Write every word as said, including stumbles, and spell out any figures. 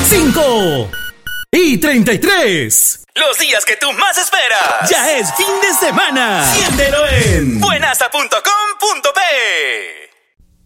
cinco y treinta y tres. Los días que tú más esperas. Ya es fin de semana. Siéntelo en buenasa punto com punto pe.